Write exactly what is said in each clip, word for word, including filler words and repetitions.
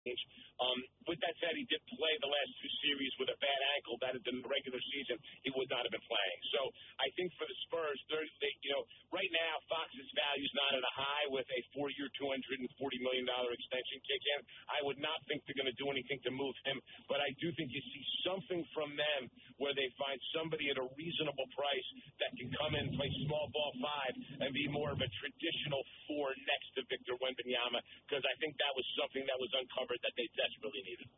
Um, with that said, he did play the last two series with a bad ankle. That had been the regular season. He would not have been playing. So I think for the Spurs, they're, they, you know, right now Fox's value is not at a high with a four-year, two hundred forty million dollars extension kick in. I would not think they're going to do anything to move him, but I do think you see something from them where they find somebody at a reasonable price that can come in, play small ball five, and be more of a traditional four next to Victor Wembanyama, because I think that was something that was uncovered that they desperately needed.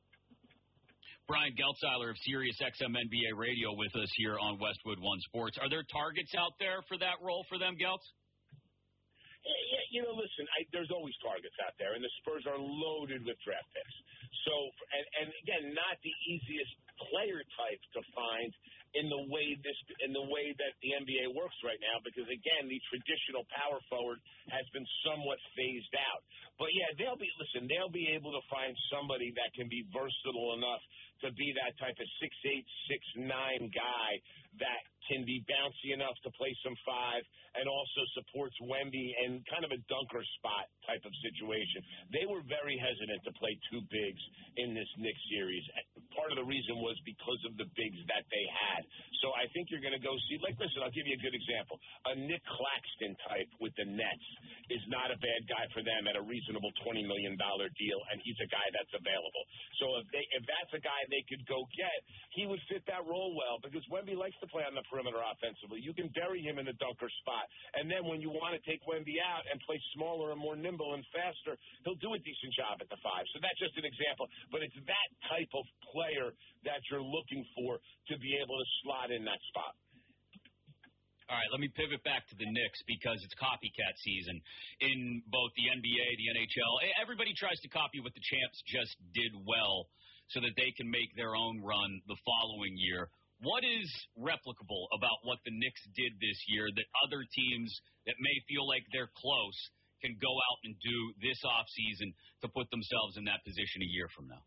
Brian Geltzeiler of Sirius X M N B A Radio with us here on Westwood One Sports. Are there targets out there for that role for them, Geltz? Yeah, yeah, you know, listen, I, there's always targets out there, and the Spurs are loaded with draft picks. So, and, and again, not the easiest player type to find in the way this, in the way that the N B A works right now, because again, the traditional power forward has been somewhat phased out. But yeah, they'll be listen, they'll be able to find somebody that can be versatile enough to be that type of six eight, six nine guy that can be bouncy enough to play some five and also supports Wemby in kind of a dunker spot type of situation. They were very hesitant to play two bigs in this Knicks series. Part of the reason was because of the bigs that they had. So I think you're going to go see, like, listen, I'll give you a good example. A Nick Claxton type with the Nets is not a bad guy for them at a reasonable twenty million dollars deal, and he's a guy that's available. So if they, if that's a guy they could go get, he would fit that role well, because Wemby likes to play on the perimeter offensively. You can bury him in the dunker spot, and then when you want to take Wemby out and play smaller and more nimble and faster, he'll do a decent job at the five. So that's just an example. But it's that type of player that you're looking for to be able to slot in that spot. All right, let me pivot back to the Knicks because it's copycat season in both the N B A, the N H L. Everybody tries to copy what the champs just did well so that they can make their own run the following year. What is replicable about what the Knicks did this year that other teams that may feel like they're close can go out and do this offseason to put themselves in that position a year from now?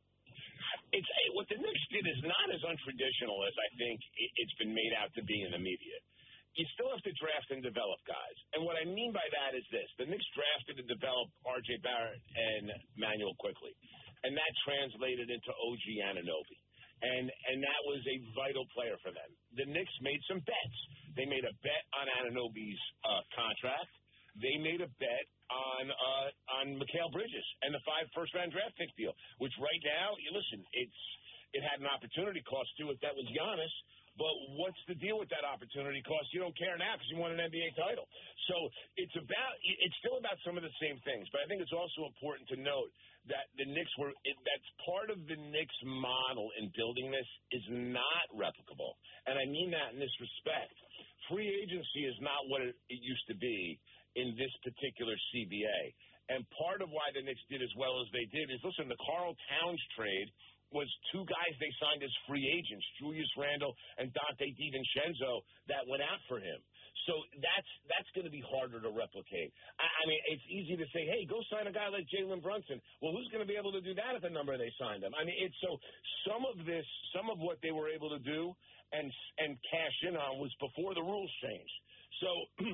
It's, what the Knicks did is not as untraditional as I think it's been made out to be in the media. You still have to draft and develop guys. And what I mean by that is this. The Knicks drafted and developed R J Barrett and Manuel Quickley, and that translated into O G Anunoby. And and that was a vital player for them. The Knicks made some bets. They made a bet on Anunoby's uh, contract. They made a bet on uh, on Mikal Bridges and the five first-round draft pick deal, which right now, you listen, it's it had an opportunity cost, too, if that was Giannis. But what's the deal with that opportunity cost? You don't care now because you won an N B A title. So it's about it's still about some of the same things. But I think it's also important to note that the Knicks were it, that's part of the Knicks model in building this is not replicable. And I mean that in this respect. Free agency is not what it, it used to be in this particular C B A. And part of why the Knicks did as well as they did is, listen, the Karl Towns trade was two guys they signed as free agents, Julius Randle and Dante DiVincenzo, that went out for him. So that's that's going to be harder to replicate. I, I mean, it's easy to say, hey, go sign a guy like Jalen Brunson. Well, who's going to be able to do that at the number they signed him? I mean, it's so some of this, some of what they were able to do and and cash in on was before the rules changed. So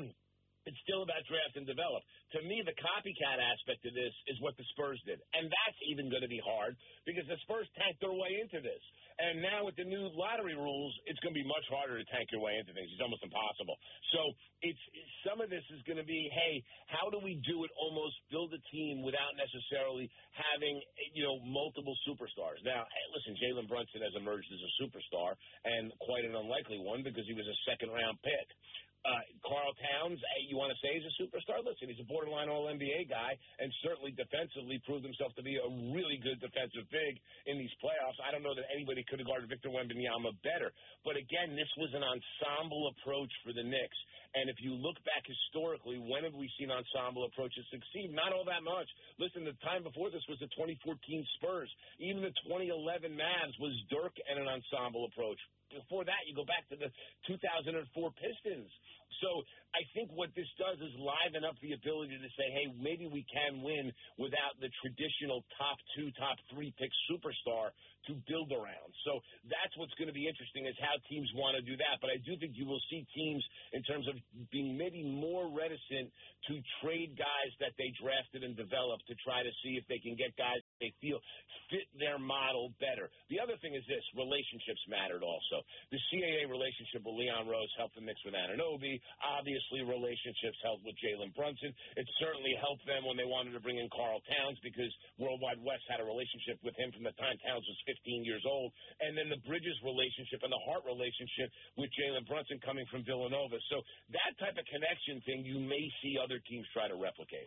it's still about draft and develop. To me, the copycat aspect of this is what the Spurs did. And that's even going to be hard because the Spurs tanked their way into this. And now with the new lottery rules, it's going to be much harder to tank your way into things. It's almost impossible. So it's some of this is going to be, hey, how do we do it almost build a team without necessarily having, you know, multiple superstars? Now, hey, listen, Jalen Brunson has emerged as a superstar and quite an unlikely one because he was a second-round pick. Uh, Karl Towns, you want to say he's a superstar? Listen, he's a borderline All N B A guy and certainly defensively proved himself to be a really good defensive big in these playoffs. I don't know that anybody could have guarded Victor Wembanyama better. But, again, this was an ensemble approach for the Knicks. And if you look back historically, when have we seen ensemble approaches succeed? Not all that much. Listen, the time before this was the twenty fourteen Spurs. Even the twenty eleven Mavs was Dirk and an ensemble approach. Before that, you go back to the two thousand four Pistons. So I think what this does is liven up the ability to say, hey, maybe we can win without the traditional top two, top three pick superstar to build around. So that's what's going to be interesting is how teams want to do that. But I do think you will see teams in terms of being maybe more reticent to trade guys that they drafted and developed to try to see if they can get guys they feel fit their model better. The other thing is this, relationships mattered also. The C A A relationship with Leon Rose helped the Knicks with Anunoby. Obviously, relationships helped with Jalen Brunson. It certainly helped them when they wanted to bring in Karl Towns because Worldwide West had a relationship with him from the time Towns was fifteen years old. And then the Bridges relationship and the Hart relationship with Jalen Brunson coming from Villanova. So that type of connection thing you may see other teams try to replicate.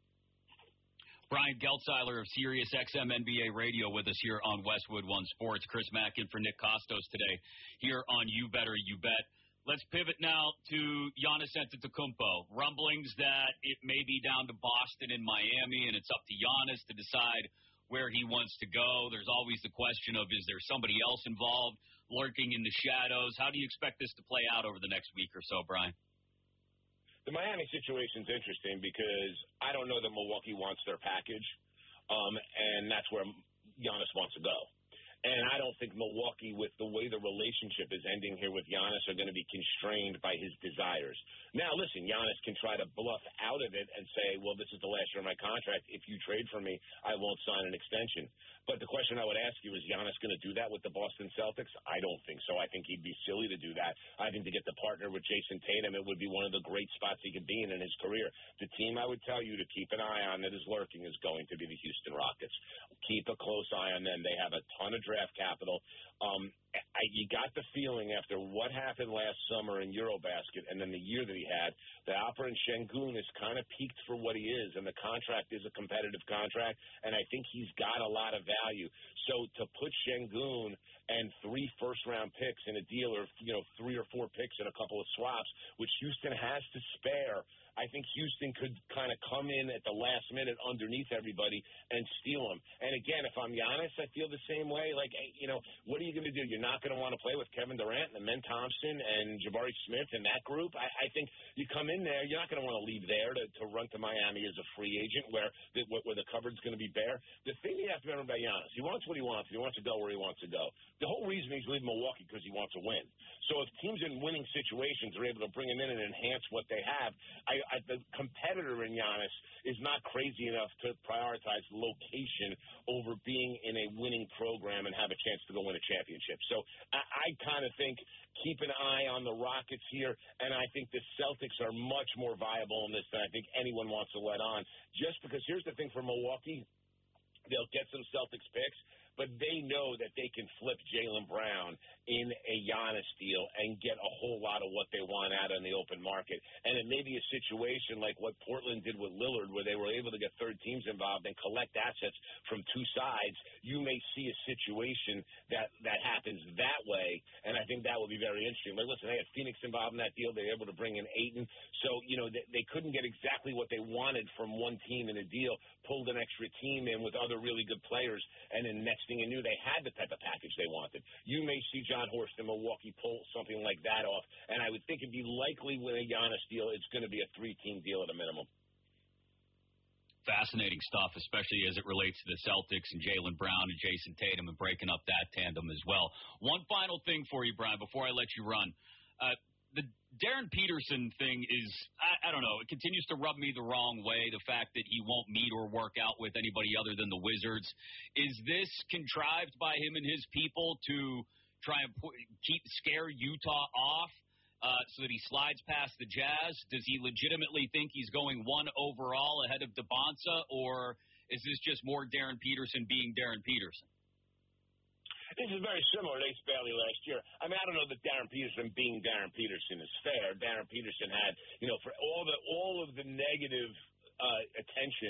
Brian Geltzeiler of Sirius X M N B A Radio with us here on Westwood One Sports. Chris Mack in for Nick Kostos today here on You Better You Bet. Let's pivot now to Giannis Antetokounmpo. Rumblings that it may be down to Boston and Miami, and it's up to Giannis to decide where he wants to go. There's always the question of, is there somebody else involved lurking in the shadows? How do you expect this to play out over the next week or so, Brian? The Miami situation is interesting because I don't know that Milwaukee wants their package, um, and that's where Giannis wants to go. And I don't think Milwaukee, with the way the relationship is ending here with Giannis, are going to be constrained by his desires. Now, listen, Giannis can try to bluff out of it and say, well, this is the last year of my contract. If you trade for me, I won't sign an extension. But the question I would ask you is, Giannis going to do that with the Boston Celtics? I don't think so. I think he'd be silly to do that. I think to get the partner with Jason Tatum, it would be one of the great spots he could be in in his career. The team I would tell you to keep an eye on that is lurking is going to be the Houston Rockets. Keep a close eye on them. They have a ton of draft capital. Um, I, you got the feeling after what happened last summer in Eurobasket and then the year that he had, that Alperen Şengün is kind of peaked for what he is, and the contract is a competitive contract, and I think he's got a lot of value. So to put Şengün and three first-round picks in a deal, or you know, three or four picks in a couple of swaps, which Houston has to spare, I think Houston could kind of come in at the last minute underneath everybody and steal them. And again, if I'm Giannis, I feel the same way. Like, you know, what are you going to do? You're not going to want to play with Kevin Durant and Ben Thompson and Jabari Smith and that group. I, I think you come in there, you're not going to want to leave there to, to run to Miami as a free agent where the, where the cupboard's going to be bare. The thing you have to remember about Giannis, he wants what he wants. He wants to go where he wants to go. The whole reason he's leaving Milwaukee because he wants to win. So if teams in winning situations are able to bring him in and enhance what they have, I, I, the competitor in Giannis is not crazy enough to prioritize location over being in a winning program and have a chance to go win a championship. So I, I kind of think keep an eye on the Rockets here, and I think the Celtics are much more viable in this than I think anyone wants to let on. Just because here's the thing for Milwaukee, they'll get some Celtics picks, but they know that they can flip Jaylen Brown in a Giannis deal and get a whole lot of what they want out in the open market. And it may be a situation like what Portland did with Lillard, where they were able to get third teams involved and collect assets from two sides. You may see a situation that, that happens that way, and I think that will be very interesting. Like, listen, they had Phoenix involved in that deal. They were able to bring in Ayton. So, you know, they, they couldn't get exactly what they wanted from one team in a deal, pulled an extra team in with other really good players, and then next thing you knew, they had the type of package they wanted. You may see John Horst in Milwaukee pull something like that off, and I would think it'd be likely with a Giannis deal, it's going to be a three-team deal at a minimum. Fascinating stuff, especially as it relates to the Celtics and Jaylen Brown and Jason Tatum and breaking up that tandem as well. One final thing for you, Brian, before I let you run. Uh, the Darren Peterson thing is, I, I don't know, it continues to rub me the wrong way, the fact that he won't meet or work out with anybody other than the Wizards. Is this contrived by him and his people to try and put, keep scare Utah off uh, so that he slides past the Jazz? Does he legitimately think he's going one overall ahead of DeBonsa, or is this just more Darren Peterson being Darren Peterson? This is very similar to Ace Bailey last year. I mean, I don't know that Darren Peterson being Darren Peterson is fair. Darren Peterson had, you know, for all the all of the negative uh, attention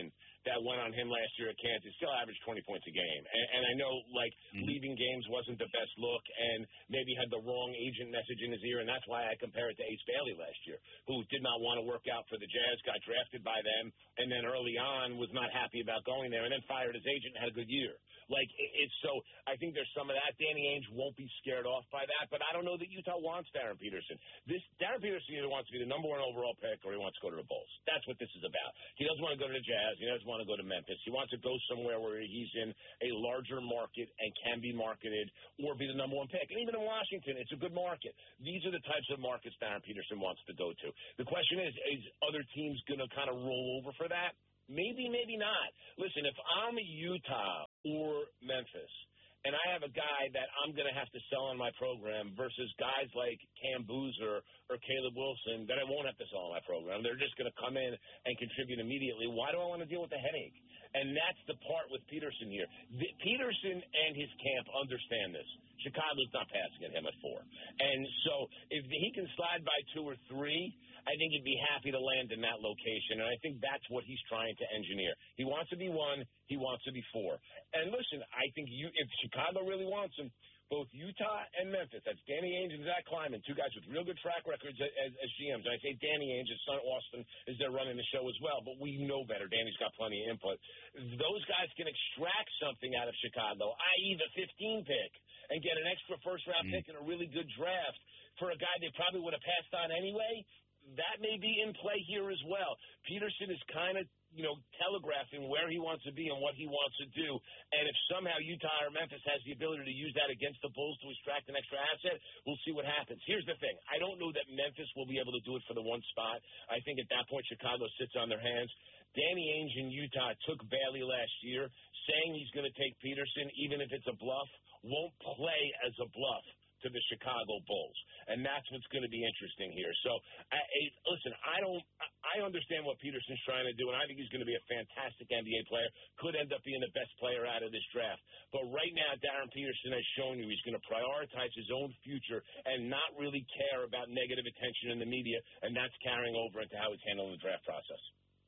that went on him last year at Kansas still averaged twenty points a game. And, and I know, like, mm-hmm. leaving games wasn't the best look and maybe had the wrong agent message in his ear, and that's why I compare it to Ace Bailey last year, who did not want to work out for the Jazz, got drafted by them, and then early on was not happy about going there, and then fired his agent and had a good year. Like, it's so I think there's some of that. Danny Ainge won't be scared off by that, but I don't know that Utah wants Darren Peterson. This Darren Peterson either wants to be the number one overall pick or he wants to go to the Bulls. That's what this is about. He doesn't want to go to the Jazz. He doesn't want to go to Memphis. He wants to go somewhere where he's in a larger market and can be marketed or be the number one pick. And even in Washington, it's a good market. These are the types of markets Darren Peterson wants to go to. The question is, is other teams going to kind of roll over for that? Maybe, maybe not. Listen, if I'm Utah or Memphis, and I have a guy that I'm going to have to sell on my program versus guys like Cam Boozer or Caleb Wilson that I won't have to sell on my program. They're just going to come in and contribute immediately. Why do I want to deal with the headache? And that's the part with Peterson here. The, Peterson and his camp understand this. Chicago's not passing at him at four. And so if he can slide by two or three, I think he'd be happy to land in that location. And I think that's what he's trying to engineer. He wants to be one. He wants to be four. And listen, I think you, if Chicago really wants him, both Utah and Memphis, that's Danny Ainge and Zach Kleiman, two guys with real good track records as, as G Ms. And I say Danny Ainge, his son Austin, is there running the show as well, but we know better. Danny's got plenty of input. Those guys can extract something out of Chicago, that is the fifteen pick, and get an extra first-round mm-hmm. pick and a really good draft for a guy they probably would have passed on anyway. That may be in play here as well. Peterson is kind of, you know, telegraphing where he wants to be and what he wants to do. And if somehow Utah or Memphis has the ability to use that against the Bulls to extract an extra asset, we'll see what happens. Here's the thing. I don't know that Memphis will be able to do it for the one spot. I think at that point Chicago sits on their hands. Danny Ainge in Utah took Bailey last year, saying he's going to take Peterson, even if it's a bluff, won't play as a bluff to the Chicago Bulls, and that's what's going to be interesting here. So, I, I, listen, I don't, I understand what Peterson's trying to do, and I think he's going to be a fantastic N B A player. Could end up being the best player out of this draft. But right now, Darren Peterson has shown you he's going to prioritize his own future and not really care about negative attention in the media, and that's carrying over into how he's handling the draft process.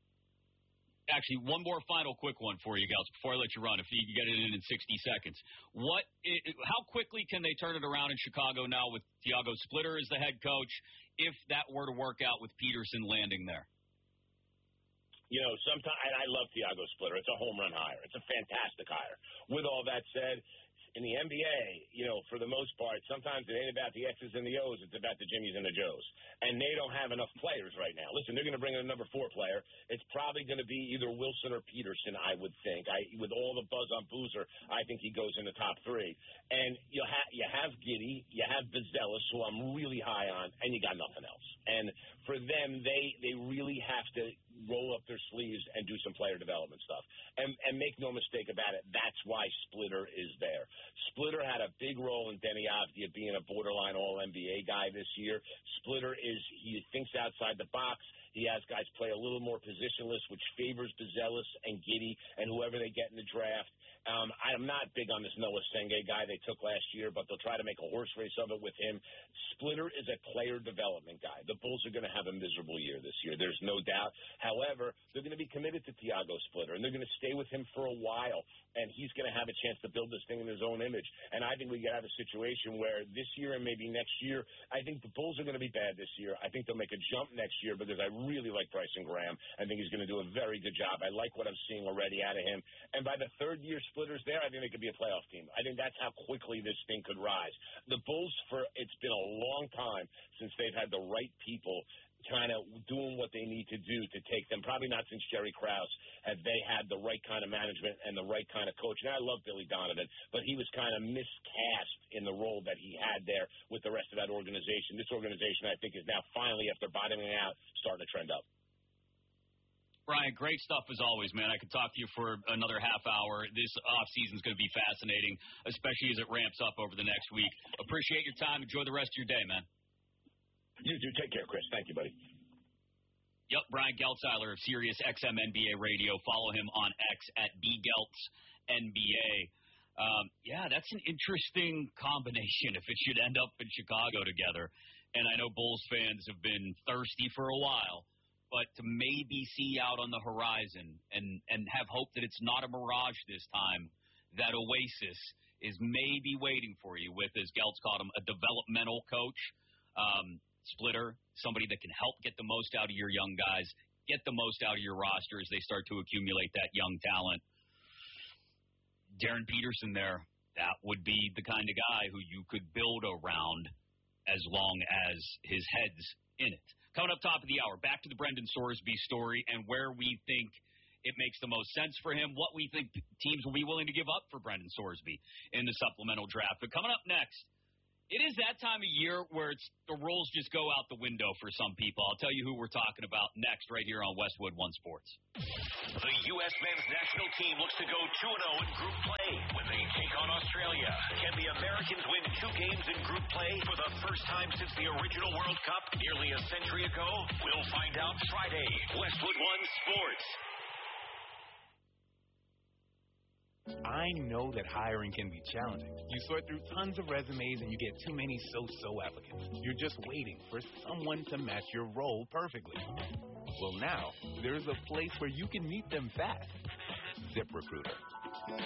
Actually, one more final quick one for you, Gals, before I let you run, if you can get it in in sixty seconds. What? How quickly can they turn it around in Chicago now with Thiago Splitter as the head coach, if that were to work out with Peterson landing there? You know, sometimes, and I love Thiago Splitter. It's a home run hire. It's a fantastic hire. With all that said, in the N B A, you know, for the most part, sometimes it ain't about the X's and the O's. It's about the Jimmies and the Joes. And they don't have enough players right now. Listen, they're going to bring in a number four player. It's probably going to be either Wilson or Peterson, I would think. I, with all the buzz on Boozer, I think he goes in the top three. And you, ha- you have Giddey, you have Buzelis, who I'm really high on, and you got nothing else. And for them, they, they really have to roll up their sleeves and do some player development stuff. And, and make no mistake about it, that's why Splitter is there. Splitter had a big role in Deni Avdija being a borderline All-N B A guy this year. Splitter is, he thinks outside the box. He has guys play a little more positionless, which favors Buzelis and Giddey and whoever they get in the draft. Um, I'm not big on this Noah Senge guy they took last year, but they'll try to make a horse race of it with him. Splitter is a player development guy. The Bulls are going to have a miserable year this year. There's no doubt. However, they're going to be committed to Thiago Splitter, and they're going to stay with him for a while, and he's going to have a chance to build this thing in his own image. And I think we could have a situation where this year and maybe next year, I think the Bulls are going to be bad this year. I think they'll make a jump next year because I really like Bryson Graham. I think he's going to do a very good job. I like what I'm seeing already out of him. And by the third year Splitter's there, I think they could be a playoff team. I think that's how quickly this thing could rise. The Bulls, for it's been a long time since they've had the right people kind of doing what they need to do to take them. Probably not since Jerry Krause have they had the right kind of management and the right kind of coach. And I love Billy Donovan, but he was kind of miscast in the role that he had there with the rest of that organization. This organization, I think, is now finally, after bottoming out, starting to trend up. Brian, great stuff as always, man. I could talk to you for another half hour. This offseason is going to be fascinating, especially as it ramps up over the next week. Appreciate your time. Enjoy the rest of your day, man. You do. Take care, Chris. Thank you, buddy. Yep, Brian Geltzeiler of Sirius X M N B A Radio. Follow him on X at B Geltz N B A. Um, yeah, that's an interesting combination if it should end up in Chicago together. And I know Bulls fans have been thirsty for a while but to maybe see out on the horizon and, and have hope that it's not a mirage this time, that oasis is maybe waiting for you with, as Geltz called him, a developmental coach, um, splitter, somebody that can help get the most out of your young guys, get the most out of your roster as they start to accumulate that young talent. Darren Peterson there, that would be the kind of guy who you could build around as long as his head's in it. Coming up top of the hour, back to the Brendan Sorsby story and where we think it makes the most sense for him, what we think teams will be willing to give up for Brendan Sorsby in the supplemental draft. But coming up next, it is that time of year where it's the rules just go out the window for some people. I'll tell you who we're talking about next right here on Westwood One Sports. The U S men's national team looks to go two and oh in group play when they take on Australia. Can the Americans win two games in group play for the first time since the original World Cup nearly a century ago? We'll find out Friday. Westwood One Sports. I know that hiring can be challenging. You sort through tons of resumes and you get too many so-so applicants. You're just waiting for someone to match your role perfectly. Well, now, there's a place where you can meet them fast. ZipRecruiter.